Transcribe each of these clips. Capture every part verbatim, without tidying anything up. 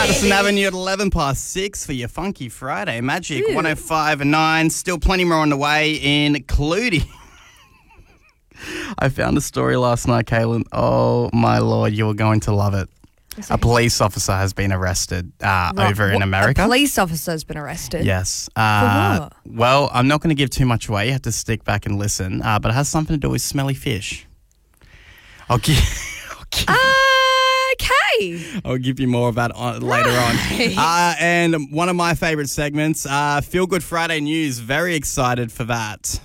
Madison Avenue at eleven past six for your Funky Friday. Magic Ew. one oh five and nine. Still plenty more on the way in Clutie. I found a story last night, Kaylin. Oh, my Lord, you're going to love it. A police officer has been arrested uh, Right. over in What- America. A police officer has been arrested. Yes. Uh, what? Well, I'm not going to give too much away. You have to stick back and listen. Uh, but it has something to do with smelly fish. I'll give, I'll give, Okay. I'll give you more of that on, later Right. on. Uh, and one of my favourite segments, uh, Feel Good Friday News. Very excited for that.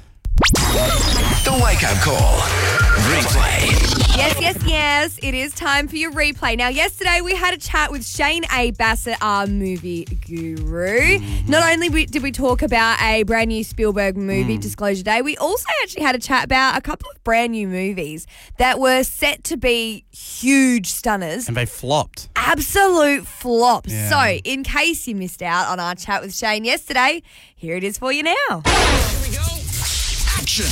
The Wake Up Call. Replay. Yes, yes, yes. It is time for your replay. Now, yesterday we had a chat with Shane A. Bassett, our movie guru. Not only we- did we talk about a brand new Spielberg movie, Disclosure Day, we also actually had a chat about a couple of brand new movies that were set to be huge stunners. And they flopped. Absolute flops. Yeah. So, in case you missed out on our chat with Shane yesterday, here it is for you now. Action.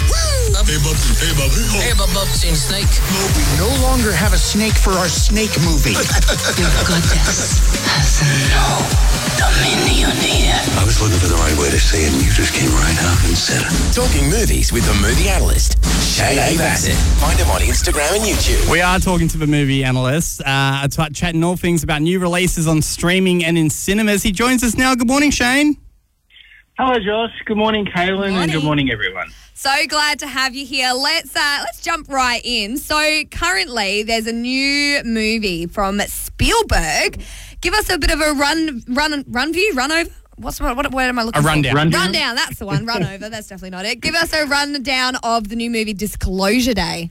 Hey, Bubsy. Hey, Bubsy. Oh. Hey, Bub Bub, seen a snake? We no longer have a snake for our snake movie. Your goodness has no dominion here. I was looking for the right way to say it, and you just came right out and said it. Talking movies with the movie analyst, Shane A. Bassett. Find him on Instagram and YouTube. We are talking to the movie analyst, uh, t- chatting all things about new releases on streaming and in cinemas. He joins us now. Good morning, Shane. Hello, Josh. Good morning, Kaylin, and Morning. good morning, everyone. So glad to have you here. Let's uh, let's jump right in. So currently, there's a new movie from Spielberg. Give us a bit of a run, run, run view, run over. What's what? What word am I looking A for? rundown. Rundown? Rundown. That's the one. Run over. That's definitely not it. Give us a rundown of the new movie Disclosure Day.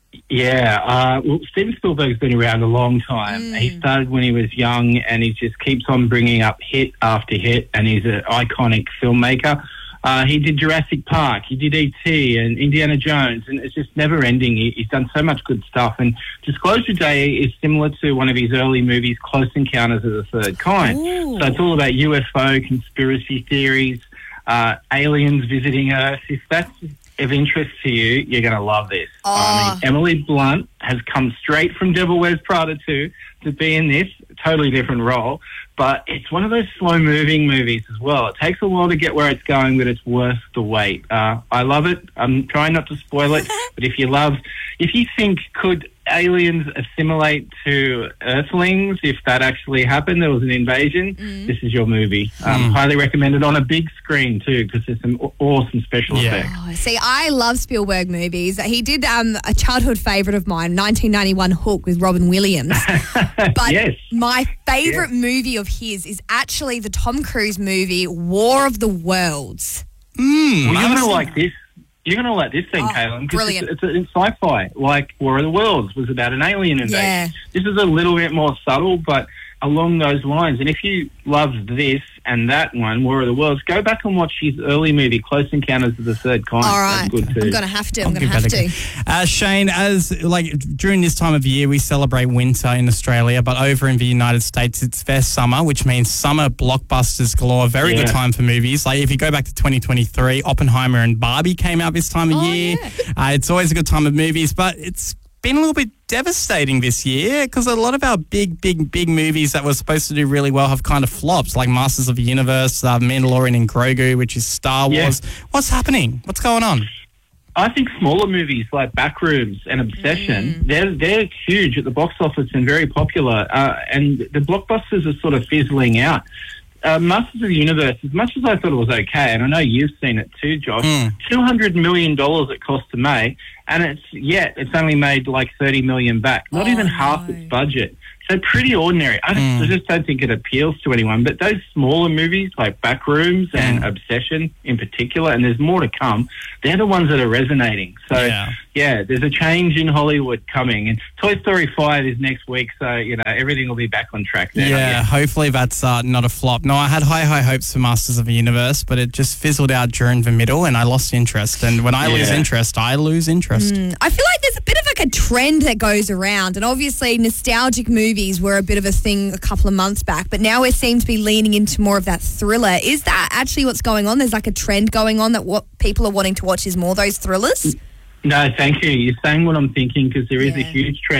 Yeah, uh, well, Steven Spielberg's been around a long time. He started when he was young, and he just keeps on bringing up hit after hit, and he's an iconic filmmaker. Uh, he did Jurassic Park, he did E T and Indiana Jones, and it's just never ending. He, he's done so much good stuff. And Disclosure Day is similar to one of his early movies, Close Encounters of the Third Kind. Ooh. So it's all about U F O, conspiracy theories, uh, aliens visiting Earth. If that's of interest to you, you're going to love this. Oh. I mean, Emily Blunt has come straight from Devil Wears Prada two to be in this totally different role, but it's one of those slow-moving movies as well. It takes a while to get where it's going, but it's worth the wait. Uh, I love it. I'm trying not to spoil it, but if you love, if you think, could aliens assimilate to Earthlings, if that actually happened, there was an invasion, this is your movie. Um, Highly recommended on a big screen too, because there's some aw- awesome special Yeah. effects. Oh, see, I love Spielberg movies. He did um, a childhood favourite of mine, nineteen ninety-one Hook with Robin Williams. But Yes. my favourite movie of his is actually the Tom Cruise movie War of the Worlds. Well, you're I going to was- like this. You're going to like this thing, Oh, Caitlin. 'cause brilliant. It's, it's, it's sci-fi, like War of the Worlds was about an alien invasion. Yeah. This is a little bit more subtle, but along those lines. And if you loved this and that one, War of the Worlds, go back and watch his early movie, Close Encounters of the Third Kind. All right. That's good too. I'm going to have to. I'm I'll going to give have that a to. go. Uh, Shane, as like during this time of year, we celebrate winter in Australia, but over in the United States, it's their summer, which means summer blockbusters galore. Very Yeah. good time for movies. Like if you go back to twenty twenty-three, Oppenheimer and Barbie came out this time of Oh, year. yeah. Uh, it's always a good time of movies, but it's been a little bit devastating this year because a lot of our big, big, big movies that were supposed to do really well have kind of flopped, like Masters of the Universe, uh, Mandalorian and Grogu, which is Star Yeah. Wars. What's happening? What's going on? I think smaller movies like Backrooms and Obsession, they're they're huge at the box office and very popular. Uh, and the blockbusters are sort of fizzling out. Uh, Masters of the Universe, as much as I thought it was okay, and I know you've seen it too, Josh, Mm. two hundred million dollars it cost to make, and it's yet it's only made like thirty million back, not Oh, even half no. its budget. So pretty ordinary. I, don't, I just don't think it appeals to anyone. But those smaller movies like Backrooms and Obsession in particular, and there's more to come, they're the ones that are resonating. So, Yeah. yeah, there's a change in Hollywood coming. And Toy Story five is next week, so, you know, everything will be back on track then. I Yeah, guess. hopefully that's uh, not a flop. No, I had high, high hopes for Masters of the Universe, but it just fizzled out during the middle and I lost interest. And when I lose Yeah. interest, I lose interest. I feel like there's a bit of like a trend that goes around, and obviously nostalgic movies were a bit of a thing a couple of months back, but now we seem to be leaning into more of that thriller. Is that actually what's going on? There's like a trend going on that what people are wanting to watch is more those thrillers? No, thank you. You're saying what I'm thinking because there is Yeah. a huge trend.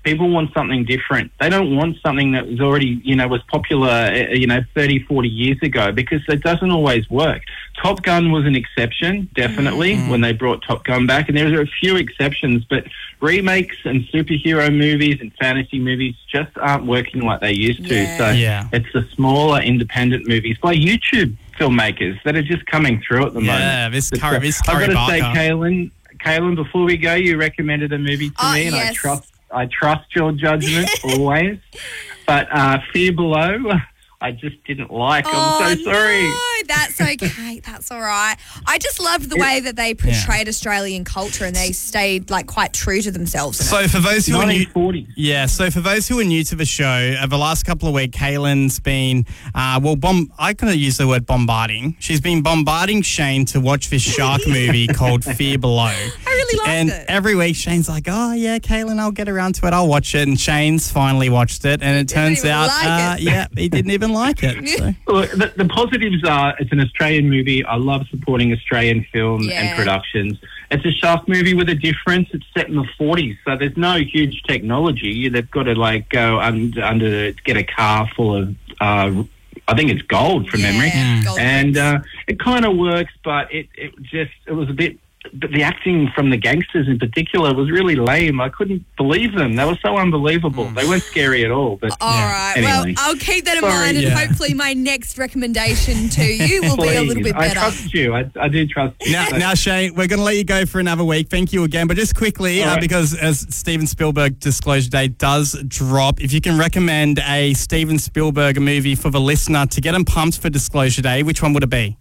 People want something different. They don't want something that was already, you know, was popular, uh, you know, thirty, forty years ago, because it doesn't always work. Top Gun was an exception, definitely, mm. when they brought Top Gun back. And there are a few exceptions, but remakes and superhero movies and fantasy movies just aren't working like they used to. Yeah. So Yeah. it's the smaller independent movies by YouTube filmmakers that are just coming through at the moment. Yeah, this But, Curry, uh, this I've Curry got to say, Barker. Kaylin, Kaylin, before we go, you recommended a movie to Oh, me, and I yes. trust I trust your judgment always. But uh, Fear Below, I just didn't like. Oh, I'm so sorry. no, that's okay. That's all right. I just loved the way that they portrayed Australian culture, and they stayed like quite true to themselves. in it. So for those who are new, nineteen forties. yeah. So for those who are new to the show, over the last couple of weeks, Kaylin's been uh, well. Bomb. I couldn't use the word bombarding. She's been bombarding Shane to watch this shark movie called Fear Below. I really liked and it. every week Shane's like, "Oh yeah, Kaylin, I'll get around to it. I'll watch it." And Shane's finally watched it, and it turns even out, like uh, it. yeah, he didn't even like it. So. Look, the, the positives are it's an Australian movie. I love supporting Australian film Yeah. and productions. It's a shark movie with a difference. It's set in the forties, so there's no huge technology. They've got to like go under, under get a car full of, uh, I think it's gold from Yeah, memory, gold and bricks. uh, it kind of works, but it, it just it was a bit. But the acting from the gangsters in particular was really lame. I couldn't believe them. They were so unbelievable. They weren't scary at all. But All right. Anyway. Well, I'll keep that in Sorry. mind, and Yeah. hopefully my next recommendation to you will be a little Please, bit I better. trust you. I, I do trust you. Now, now, Shane, we're going to let you go for another week. Thank you again. But just quickly, All uh, right. because as Steven Spielberg Disclosure Day does drop, if you can recommend a Steven Spielberg movie for the listener to get them pumped for Disclosure Day, which one would it be?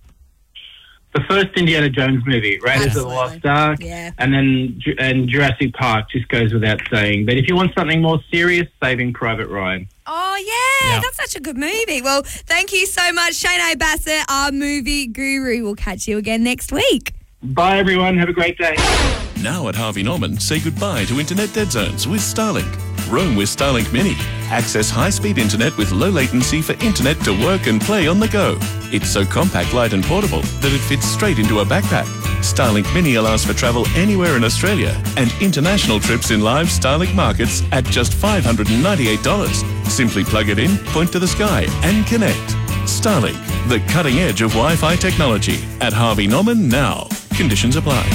The first Indiana Jones movie, Raiders of the Lost Absolutely. Ark, Yeah. and then Ju- and Jurassic Park just goes without saying. But if you want something more serious, Saving Private Ryan. Oh, yeah, Yeah. that's such a good movie. Well, thank you so much, Shane A. Bassett, our movie guru. We'll catch you again next week. Bye, everyone. Have a great day. Now at Harvey Norman, say goodbye to internet dead zones with Starlink. Roam with Starlink Mini. Access high-speed internet with low latency for internet to work and play on the go. It's so compact, light and portable that it fits straight into a backpack. Starlink Mini allows for travel anywhere in Australia and international trips in live Starlink markets at just five hundred ninety-eight dollars. Simply plug it in, point to the sky and connect. Starlink, the cutting edge of Wi-Fi technology. At Harvey Norman now. Conditions apply.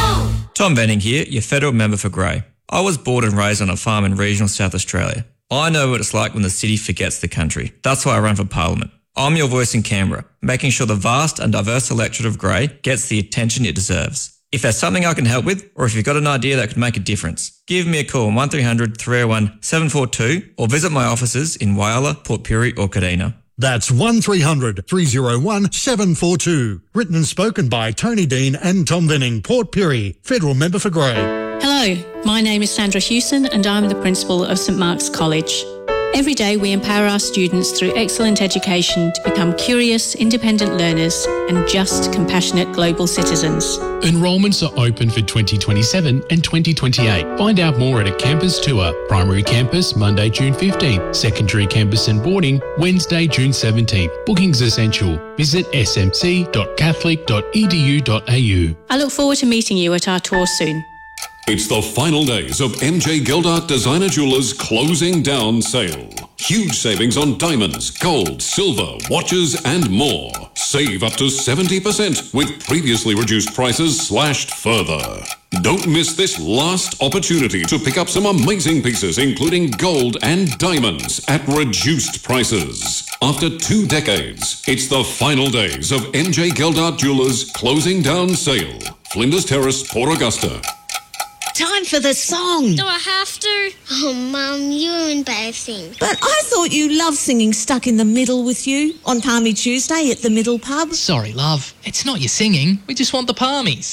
Tom Venning here, your federal member for Grey. I was born and raised on a farm in regional South Australia. I know what it's like when the city forgets the country. That's why I run for Parliament. I'm your voice in Canberra, making sure the vast and diverse electorate of Grey gets the attention it deserves. If there's something I can help with, or if you've got an idea that could make a difference, give me a call on one three hundred, three oh one, seven four two or visit my offices in Whyalla, Port Pirie or Kadina. That's one three hundred, three oh one, seven four two. Written and spoken by Tony Dean and Tom Venning, Port Pirie, federal member for Grey. Hello, my name is Sandra Hewson and I'm the principal of St Mark's College. Every day we empower our students through excellent education to become curious, independent learners and just, compassionate global citizens. Enrolments are open for twenty twenty-seven and twenty twenty-eight. Find out more at a campus tour. Primary campus, Monday, June fifteenth. Secondary campus and boarding, Wednesday, June seventeenth. Bookings essential. Visit s m c dot catholic dot e d u dot a u. I look forward to meeting you at our tour soon. It's the final days of M J Gildart Designer Jewelers closing down sale. Huge savings on diamonds, gold, silver, watches and more. Save up to seventy percent with previously reduced prices slashed further. Don't miss this last opportunity to pick up some amazing pieces including gold and diamonds at reduced prices. After two decades, it's the final days of M J Gildart Jewelers closing down sale. Flinders Terrace, Port Augusta. Time for the song. Do I have to? Oh, Mum, you're embarrassing. But I thought you loved singing Stuck in the Middle with you on Palmy Tuesday at the Middle Pub. Sorry, love. It's not your singing. We just want the palmies.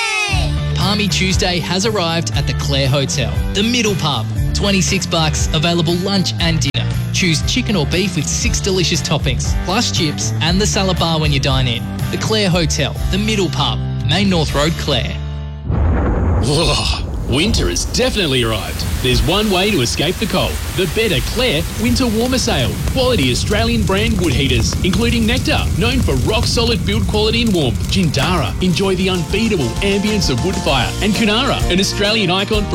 Yay! Palmy Tuesday has arrived at the Clare Hotel, the Middle Pub. twenty-six bucks, available lunch and dinner. Choose chicken or beef with six delicious toppings, plus chips and the salad bar when you dine in. The Clare Hotel, the Middle Pub, Main North Road, Clare. Ugh. Winter has definitely arrived. There's one way to escape the cold. The Better Clare Winter Warmer Sale. Quality Australian brand wood heaters, including Nectar, known for rock-solid build quality and warmth. Jindara, enjoy the unbeatable ambience of wood fire. And Kunara, an Australian icon for